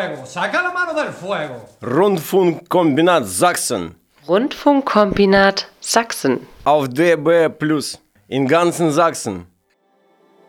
fuego. Saca la mano del fuego. Rundfunkkombinat Sachsen. Rundfunkkombinat Sachsen. Auf DB+. In ganzen Sachsen.